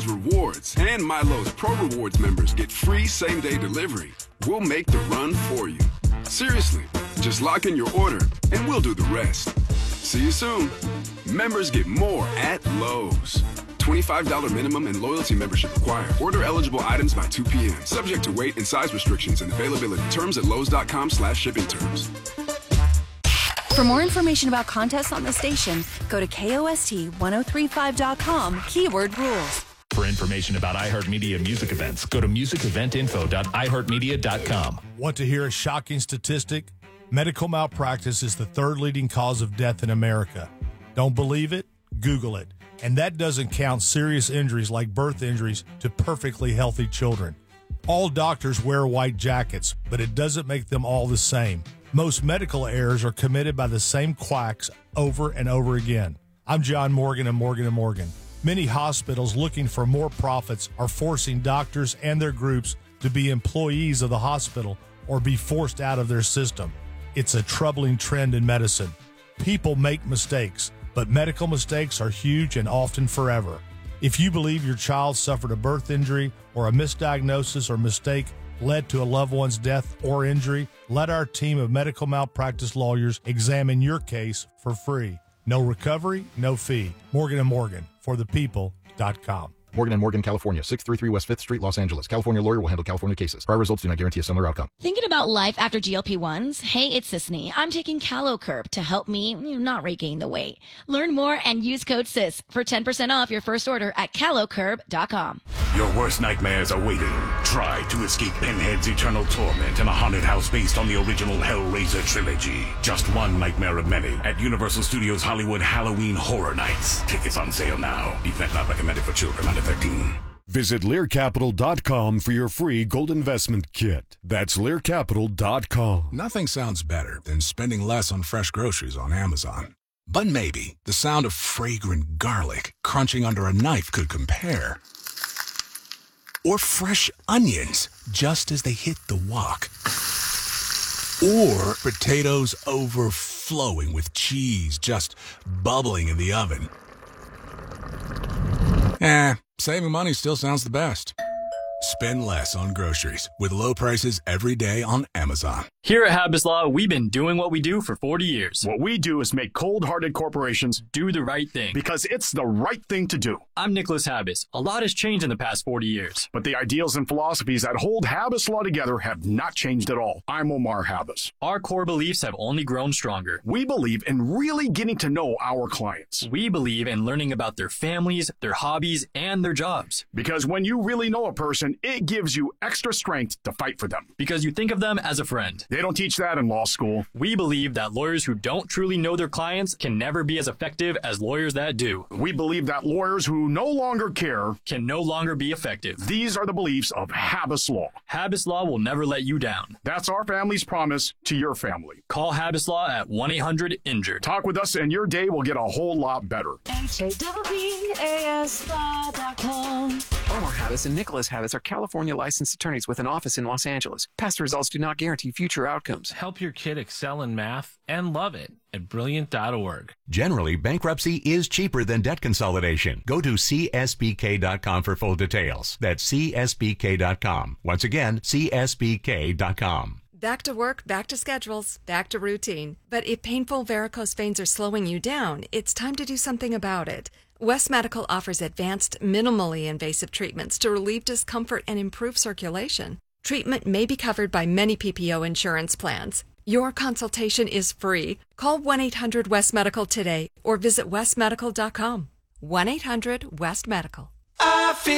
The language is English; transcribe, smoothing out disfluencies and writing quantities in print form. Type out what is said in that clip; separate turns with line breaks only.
Rewards and MyLowe's Pro Rewards members get free same-day delivery. We'll make the run for you. Seriously, just lock in your order and we'll do the rest. See you soon. Members get more at Lowe's. $25 minimum and loyalty membership required. Order eligible items by 2 p.m. Subject to weight and size restrictions and availability. Terms at lowes.com/shipping terms.
For more information about contests on the station, go to KOST1035.com, keyword rules.
For information about iHeartMedia music events, go to musiceventinfo.iheartmedia.com.
Want to hear a shocking statistic? Medical malpractice is the third leading cause of death in America. Don't believe it? Google it. And that doesn't count serious injuries like birth injuries to perfectly healthy children. All doctors wear white jackets, but it doesn't make them all the same. Most medical errors are committed by the same quacks over and over again. I'm John Morgan of Morgan & Morgan. Many hospitals looking for more profits are forcing doctors and their groups to be employees of the hospital or be forced out of their system. It's a troubling trend in medicine. People make mistakes, but medical mistakes are huge and often forever. If you believe your child suffered a birth injury or a misdiagnosis or mistake led to a loved one's death or injury, let our team of medical malpractice lawyers examine your case for free. No recovery, no fee. Morgan & Morgan, forthepeople.com.
Morgan & Morgan, California, 633 West 5th Street, Los Angeles. California lawyer will handle California cases. Prior results do not guarantee a similar outcome.
Thinking about life after GLP-1s? Hey, it's Sisney. I'm taking CaloCurb to help me not regain the weight. Learn more and use code SIS for 10% off your first order at calocurb.com.
Your worst nightmares are waiting. Try to escape Pinhead's eternal torment in a haunted house based on the original Hellraiser trilogy. Just one nightmare of many at Universal Studios Hollywood Halloween Horror Nights. Tickets on sale now. Event not recommended for children under 13.
Visit LearCapital.com for your free gold investment kit. That's LearCapital.com.
Nothing sounds better than spending less on fresh groceries on Amazon. But maybe the sound of fragrant garlic crunching under a knife could compare. Or fresh onions just as they hit the wok. Or potatoes overflowing with cheese just bubbling in the oven. Saving money still sounds the best. Spend less on groceries with low prices every day on Amazon.
Here at Habas Law, we've been doing what we do for 40 years.
What we do is make cold-hearted corporations
do the right thing.
Because it's the right thing to do.
I'm Nicholas Habas. A lot has changed in the past 40 years.
But the ideals and philosophies that hold Habas Law together have not changed at all. I'm Omar Habas.
Our core beliefs have only grown stronger.
We believe in really getting to know our clients.
We believe in learning about their families, their hobbies, and their jobs.
Because when you really know a person, it gives you extra strength to fight for them.
Because you think of them as a friend.
They don't teach that in law school.
We believe that lawyers who don't truly know their clients can never be as effective as lawyers that do.
We believe that lawyers who no longer care
can no longer be effective.
These are the beliefs of Habas Law.
Habas Law will never let you down.
That's our family's promise to your family.
Call Habas Law at 1-800-INJURED.
Talk with us and your day will get a whole lot better.
HAWASLaw.com. Omar Habas and Nicholas Habas are California licensed attorneys with an office in Los Angeles. Past results do not guarantee future outcomes.
Help your kid excel in math and love it at Brilliant.org.
Generally, bankruptcy is cheaper than debt consolidation. Go to CSBK.com for full details. That's CSBK.com. Once again, CSBK.com.
Back to work, back to schedules, back to routine. But if painful varicose veins are slowing you down, it's time to do something about it. West Medical offers advanced, minimally invasive treatments to relieve discomfort and improve circulation. Treatment may be covered by many PPO insurance plans. Your consultation is free. Call 1-800-WEST-MEDICAL today or visit westmedical.com. 1-800-WEST-MEDICAL.